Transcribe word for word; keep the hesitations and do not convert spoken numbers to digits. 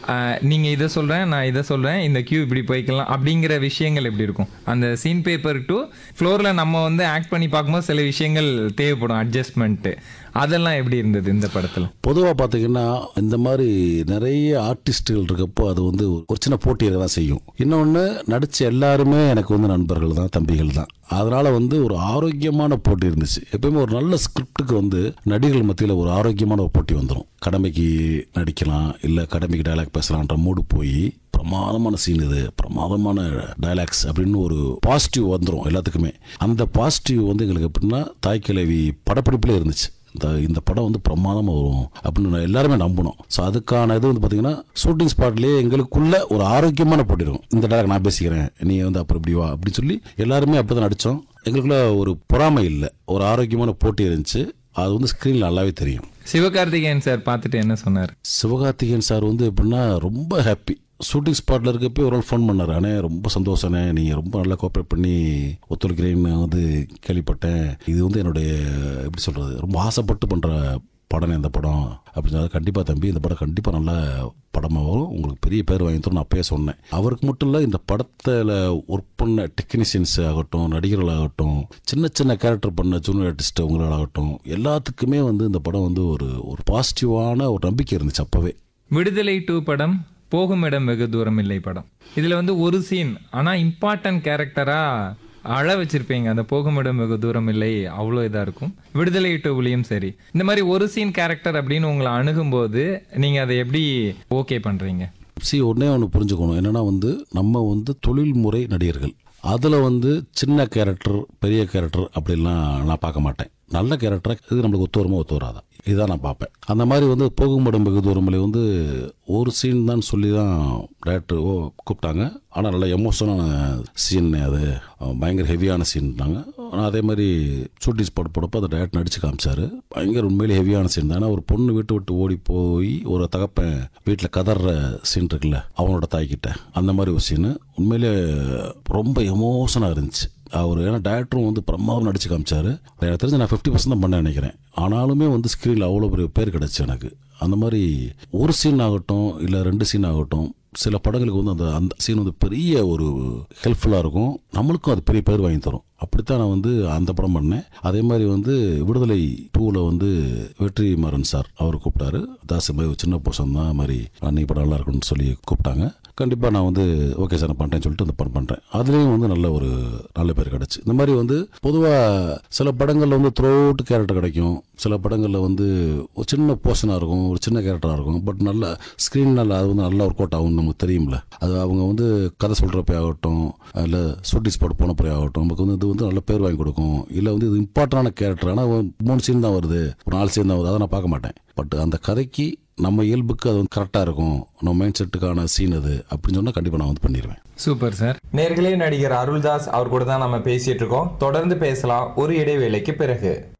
நீங்கள் இதை சொல்கிறேன், நான் இதை சொல்கிறேன், இந்த கியூ இப்படி போய்க்கலாம் அப்படிங்கிற விஷயங்கள் எப்படி இருக்கும்? அந்த சீன் பேப்பர் டு ஃப்ளோரில் நம்ம வந்து ஆக்ட் பண்ணி பார்க்கும்போது சில விஷயங்கள் தேவைப்படும், அட்ஜஸ்ட்மெண்ட்டு. அதெல்லாம் எப்படி இருந்தது இந்த படத்தில்? பொதுவாக பார்த்தீங்கன்னா இந்த மாதிரி நிறைய ஆர்டிஸ்ட்டுகள் இருக்கப்போ அது வந்து ஒரு சின்ன போட்டியை தான் செய்யும். இன்னொன்று, நடித்த எல்லாருமே எனக்கு வந்து நண்பர்கள் தான், தம்பிகள் தான். அதனால் வந்து ஒரு ஆரோக்கியமான போட்டி இருந்துச்சு. எப்பயுமே ஒரு நல்ல ஸ்கிரிப்டுக்கு வந்து நடிகர்கள் மத்தியில் ஒரு ஆரோக்கியமான ஒரு போட்டி வந்துடும். கடமைக்கு நடிக்கலாம், இல்லை கடமைக்கு டைலாக் பேசலான்ற மூடு போய் பிரமாதமான சீன் இது, பிரமாதமான டைலாக்ஸ் அப்படின்னு ஒரு பாசிட்டிவ் வந்துடும் எல்லாத்துக்குமே. அந்த பாசிட்டிவ் வந்து எங்களுக்கு எப்படின்னா தாய் கிழவி படப்பிடிப்பில் இருந்துச்சு. இந்த இந்த படம் வந்து பிரமாதமாக வரும் அப்படின்னு எல்லாருமே நம்பணும். ஸோ அதுக்கான இது வந்து பார்த்தீங்கன்னா ஷூட்டிங் ஸ்பாட்லேயே எங்களுக்குள்ள ஒரு ஆரோக்கியமான போட்டி இருக்கும். இந்த டைலாக் நான் பேசிக்கிறேன், நீ வந்து அப்புறம் இப்படி வா அப்படின்னு சொல்லி எல்லாருமே அப்படி தான் நடித்தோம். எங்களுக்குள்ள ஒரு பொறாமை இல்லை, ஒரு ஆரோக்கியமான போட்டி இருந்துச்சு. அது வந்து ஸ்க்ரீனில் நல்லாவே தெரியும். சிவகார்த்திகேயன் சார் பார்த்துட்டு என்ன சொன்னார்? சிவகார்த்திகேயன் சார் வந்து எப்படின்னா ரொம்ப ஹாப்பி. ஷூட்டிங் ஸ்பாட்டில் இருக்கப்போ ஒரு நாள் ஃபோன் பண்ணார். அண்ணே ரொம்ப சந்தோஷண்ணே, நீங்கள் ரொம்ப நல்லா கோஆப்ரேட் பண்ணி ஒத்துழைக்கிறேன்னு வந்து கேள்விப்பட்டேன். இது வந்து என்னுடைய எப்படி சொல்கிறது, ரொம்ப ஆசைப்பட்டு பண்ணுற படம் இந்த படம் அப்படின்னு. கண்டிப்பாக தம்பி, இந்த படம் கண்டிப்பாக நல்ல படமாக வரும், உங்களுக்கு பெரிய பேர் வாங்கி தரும் நான் அப்பயே சொன்னேன். அவருக்கு மட்டும் இல்லை, இந்த படத்தில் ஒர்க் பண்ண டெக்னீஷியன்ஸ் ஆகட்டும், நடிகர்களாகட்டும், சின்ன சின்ன கேரக்டர் பண்ண ஜூனியர் ஆர்டிஸ்ட் அவங்களாகட்டும், எல்லாத்துக்குமே வந்து இந்த படம் வந்து ஒரு ஒரு பாசிட்டிவான ஒரு நம்பிக்கை இருந்துச்சு அப்போவே. விடுதலை டூ படம் போகும் இடம் வெகு தூரம் இல்லை படம். இதில் வந்து ஒரு சீன் ஆனால் இம்பார்ட்டன்ட் கேரக்டராக அழ வச்சிருப்பீங்க. அந்த போகும் இடம் வெகு தூரம் இல்லை அவ்வளோ இதாக இருக்கும். விடுதலை டூவிலையும் சரி, இந்த மாதிரி ஒரு சீன் கேரக்டர் அப்படின்னு உங்களை அணுகும்போது நீங்கள் அதை எப்படி ஓகே பண்ணுறீங்க? சி ஒன்றே ஒன்று புரிஞ்சுக்கணும், என்னென்னா வந்து நம்ம வந்து தொழில்முறை நடிகர்கள். அதில் வந்து சின்ன கேரக்டர் பெரிய கேரக்டர் அப்படிலாம் நான் பார்க்க மாட்டேன். நல்ல கேரக்டராக இது நம்மளுக்கு ஒத்து வருமோ ஒத்து வராதா இதுதான் நான் பார்ப்பேன். அந்த மாதிரி வந்து போகும் இடம் வெகு தூரமில்லை வந்து ஒரு சீன் தான் சொல்லி தான் டேரக்டர் ஓ கூப்பிட்டாங்க. ஆனால் நல்ல எமோஷனான சீன், அது பயங்கர ஹெவியான சீன்ட்டாங்க. ஆனால் அதே மாதிரி ஷூட்டிங் ஸ்பாட் போடப்போ அதை டேரக்டர் நடிச்சு காமிச்சார். பயங்கர உண்மையிலே ஹெவியான சீன் தான். ஏன்னா ஒரு பொண்ணு வீட்டு விட்டு ஓடி போய் ஒரு தகப்பன் வீட்டில் கதற சீன் இருக்குல்ல, அவனோட தாய்கிட்ட, அந்த மாதிரி ஒரு சீனு உண்மையிலே ரொம்ப எமோஷனாக இருந்துச்சு. அவர் ஏன்னா டேரக்டரும் வந்து பிரமாதம் நடிச்சு காமிச்சார். எனக்கு தெரிஞ்சு நான் ஃபிஃப்டி பர்சன்ட் தான் பண்ண நினைக்கிறேன். ஆனாலுமே வந்து ஸ்க்ரீனில் அவ்வளோ பெரிய பேர் கிடச்சி எனக்கு. அந்த மாதிரி ஒரு சீன் ஆகட்டும் இல்லை ரெண்டு சீன் ஆகட்டும், சில படங்களுக்கு வந்து அந்த அந்த சீன் வந்து பெரிய ஒரு ஹெல்ப்ஃபுல்லாக இருக்கும், நம்மளுக்கும் அது பெரிய பேர் வாங்கி தரும். அப்படித்தான் நான் வந்து அந்த படம் பண்ணேன். அதே மாதிரி வந்து விடுதலை டூவில் வந்து வெற்றி மாறன் சார் அவர் கூப்பிட்டாரு. தாசு மாதிரி சின்ன போர்ஷன் தான் மாதிரி அன்னைக்கு படம் நல்லா இருக்குன்னு சொல்லி கூப்பிட்டாங்க. கண்டிப்பாக நான் வந்து ஓகே சார் நான் பண்ணுறேன்னு சொல்லிட்டு அந்த படம் பண்ணுறேன். அதுலேயும் வந்து நல்ல ஒரு நல்ல பேர் கிடச்சி. இந்த மாதிரி வந்து பொதுவாக சில படங்களில் வந்து த்ரோ அவுட் கேரக்டர் கிடைக்கும், சில படங்களில் வந்து ஒரு சின்ன போர்ஷனாக இருக்கும், ஒரு சின்ன கேரக்டராக இருக்கும். பட் நல்ல ஸ்க்ரீன் நல்லா அது வந்து நல்லா ஒர்க் அவுட் ஆகும்னு நமக்கு தெரியும்ல. அது அவங்க வந்து கதை சொல்கிறப்ப ஆகட்டும், இல்லை ஷூட்டிங் ஸ்பாட் போனப்போ ஆகட்டும், நமக்கு வந்து இது வந்து நல்ல பேர் வாங்கி கொடுக்கும். இல்லை வந்து இது இம்பார்ட்டண்டான கேரக்டர், ஆனால் மூணு சீன் தான் வருது, ஒரு நாலு சீன் தான் வருது, அதை நான் பார்க்க மாட்டேன். பட் அந்த கதைக்கு நம்ம இயல்புக்கு அது வந்து கரெக்டாக இருக்கும், நம்ம மைண்ட் செட்டுக்கான சீன் அது அப்படின்னு சொன்னால் கண்டிப்பாக நான் வந்து பண்ணிடுவேன். Super sir. நேர்களே, நடிகர் அருள்தாஸ் அவர் கூட தான் நம்ம பேசிட்டு இருக்கோம். தொடர்ந்து பேசலாம் ஒரு இடைவேளைக்கு பிறகு.